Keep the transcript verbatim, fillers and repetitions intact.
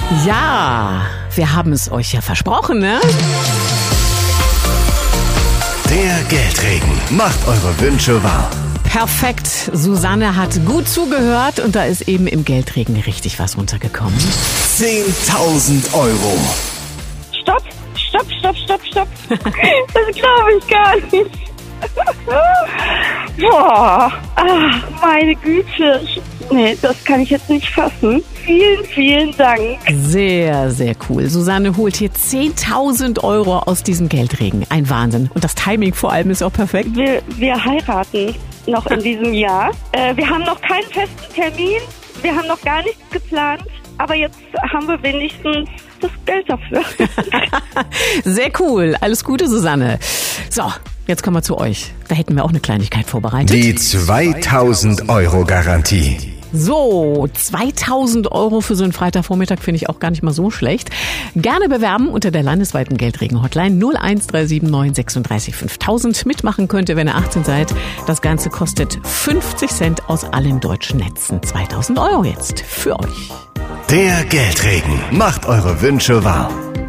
Ja, wir haben es euch ja versprochen, ne? Der Geldregen macht eure Wünsche wahr. Perfekt. Susanne hat gut zugehört und da ist eben im Geldregen richtig was runtergekommen. zehntausend Euro. Stopp, stopp, stopp, stopp, stopp. Das glaube ich gar nicht. Boah, ach, meine Güte. Ich, nee, das kann ich jetzt nicht fassen. Vielen, vielen Dank. Sehr, sehr cool. Susanne holt hier zehntausend Euro aus diesem Geldregen. Ein Wahnsinn. Und das Timing vor allem ist auch perfekt. Wir, wir heiraten noch in diesem Jahr. Äh, wir haben noch keinen festen Termin. Wir haben noch gar nichts geplant. Aber jetzt haben wir wenigstens das Geld dafür. Sehr cool. Alles Gute, Susanne. So, jetzt kommen wir zu euch. Da hätten wir auch eine Kleinigkeit vorbereitet. Die zweitausend Euro Garantie. So, zweitausend Euro für so einen Freitagvormittag finde ich auch gar nicht mal so schlecht. Gerne bewerben unter der landesweiten Geldregen-Hotline null eins drei sieben neun sechsunddreißig fünftausend. Mitmachen könnt ihr, wenn ihr achtzehn seid. Das Ganze kostet fünfzig Cent aus allen deutschen Netzen. zweitausend Euro jetzt für euch. Der Geldregen macht eure Wünsche wahr.